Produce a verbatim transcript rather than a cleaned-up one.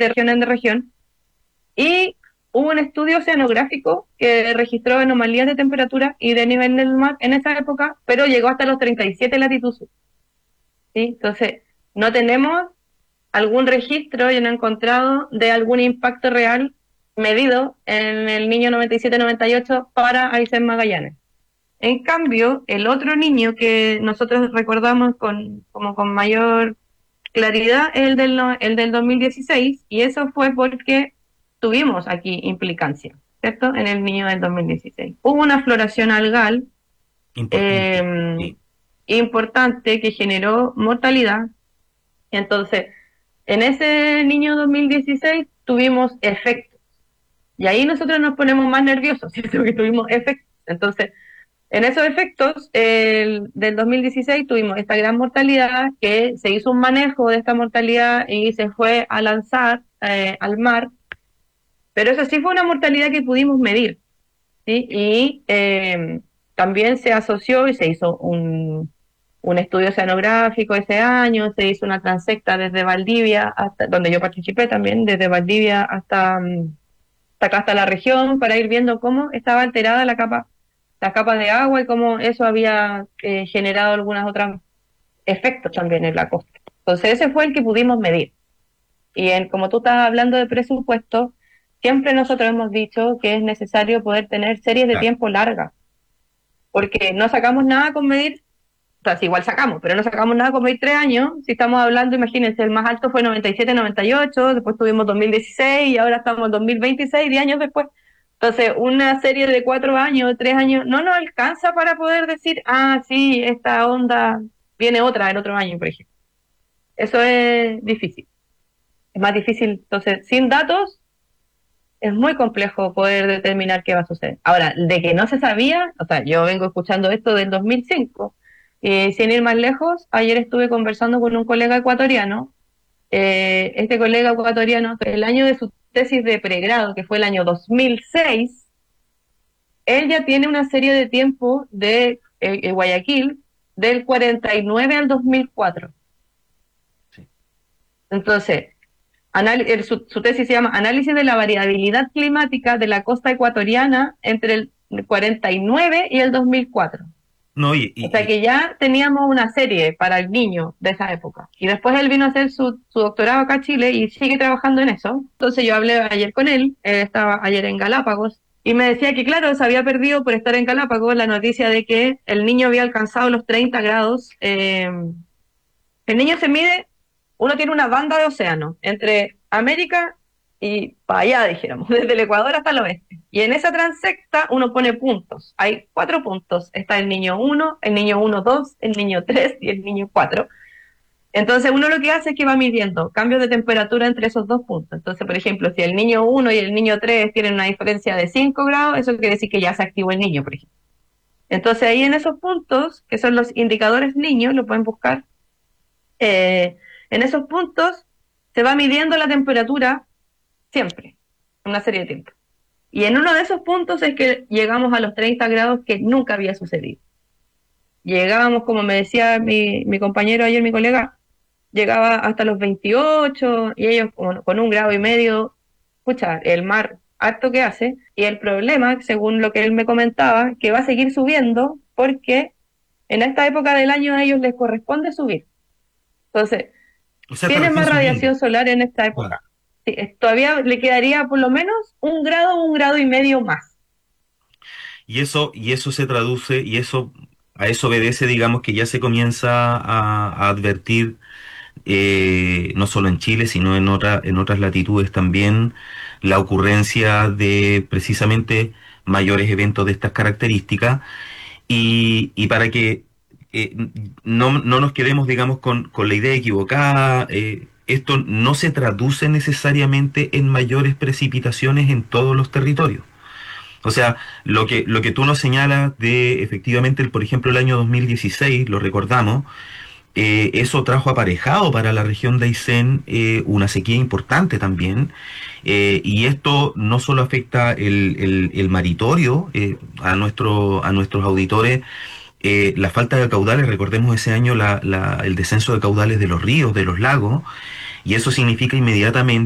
de región en región, y hubo un estudio oceanográfico que registró anomalías de temperatura y de nivel del mar en esa época, pero llegó hasta los treinta y siete latitud sur, ¿sí? Entonces, no tenemos algún registro, yo no he encontrado, de algún impacto real medido en el niño noventa y siete noventa y ocho para Aysén Magallanes. En cambio, el otro niño que nosotros recordamos con, como con mayor claridad es el del, no- el del dos mil dieciséis, y eso fue porque tuvimos aquí implicancia, ¿cierto? En el niño del dos mil dieciséis. Hubo una floración algal Importante, eh, sí. importante que generó mortalidad. Entonces, en ese niño dos mil dieciséis tuvimos efectos. Y ahí nosotros nos ponemos más nerviosos, ¿cierto? Que tuvimos efectos. Entonces, en esos efectos, el, del dos mil dieciséis tuvimos esta gran mortalidad, que se hizo un manejo de esta mortalidad y se fue a lanzar eh, al mar, pero eso sí fue una mortalidad que pudimos medir, ¿sí? Y eh, también se asoció y se hizo un, un estudio oceanográfico ese año, se hizo una transecta desde Valdivia, hasta donde yo participé también, desde Valdivia hasta, mm, hasta acá, hasta la región, para ir viendo cómo estaba alterada la capa, la capa de agua y cómo eso había eh, generado algunos otros efectos también en la costa. Entonces ese fue el que pudimos medir. Y en, como tú estás hablando de presupuesto, siempre nosotros hemos dicho que es necesario poder tener series de Claro. tiempo largas, porque no sacamos nada con medir, o sea, sí, igual sacamos, pero no sacamos nada con medir tres años. Si estamos hablando, imagínense, el más alto fue noventa y siete noventa y ocho, después tuvimos dos mil dieciséis y ahora estamos en dos mil veintiséis, diez años después. Entonces, una serie de cuatro años, tres años, no nos alcanza para poder decir, ah, sí, esta onda viene otra en otro año, por ejemplo. Eso es difícil, es más difícil. Entonces, sin datos, es muy complejo poder determinar qué va a suceder. Ahora, de que no se sabía, o sea, yo vengo escuchando esto del dos mil cinco, y sin ir más lejos, ayer estuve conversando con un colega ecuatoriano. Eh, este colega ecuatoriano, el año de su tesis de pregrado, que fue el año dos mil seis, él ya tiene una serie de tiempo de eh, eh, Guayaquil del cuarenta y nueve al dos mil cuatro. Sí. Entonces, Anal el, su, su, tesis se llama Análisis de la variabilidad climática de la costa ecuatoriana entre el cuarenta y nueve y el dos mil cuatro. No, y, O sea y, que ya teníamos una serie para el niño de esa época. Y después él vino a hacer su, su doctorado acá a Chile y sigue trabajando en eso. Entonces yo hablé ayer con él, él estaba ayer en Galápagos, y me decía que claro, se había perdido por estar en Galápagos la noticia de que el niño había alcanzado los treinta grados. Eh, el niño se mide, uno tiene una banda de océano entre América y para allá, dijéramos, desde el Ecuador hasta el oeste. Y en esa transecta uno pone puntos. Hay cuatro puntos. Está el niño uno, el niño uno dos, el niño tres y el niño cuatro. Entonces uno lo que hace es que va midiendo cambios de temperatura entre esos dos puntos. Entonces, por ejemplo, si el niño uno y el niño tres tienen una diferencia de cinco grados, eso quiere decir que ya se activó el niño, por ejemplo. Entonces ahí en esos puntos, que son los indicadores niños, lo pueden buscar, eh, en esos puntos se va midiendo la temperatura siempre, una serie de tiempo. Y en uno de esos puntos es que llegamos a los treinta grados, que nunca había sucedido. Llegábamos, como me decía mi, mi compañero ayer, mi colega, llegaba hasta los veintiocho, y ellos con, con un grado y medio, escucha, el mar harto que hace, y el problema, según lo que él me comentaba, que va a seguir subiendo porque en esta época del año a ellos les corresponde subir. Entonces, o sea, pero tienen están más subiendo. radiación solar en esta Claro. época. Sí, todavía le quedaría por lo menos un grado o un grado y medio más. Y eso, y eso se traduce, y eso, a eso obedece, digamos, que ya se comienza a, a advertir, eh, no solo en Chile, sino en otra, en otras latitudes también, la ocurrencia de precisamente mayores eventos de estas características. Y, y para que eh, no, no nos quedemos, digamos, con, con la idea equivocada, eh, esto no se traduce necesariamente en mayores precipitaciones en todos los territorios. O sea, lo que, lo que tú nos señalas de efectivamente, el, por ejemplo, el año dos mil dieciséis, lo recordamos, eh, eso trajo aparejado para la región de Aysén eh, una sequía importante también, eh, y esto no solo afecta el, el, el maritorio, eh, a, nuestro, a nuestros auditores, eh, la falta de caudales, recordemos ese año la, la, el descenso de caudales de los ríos, de los lagos, y eso significa inmediatamente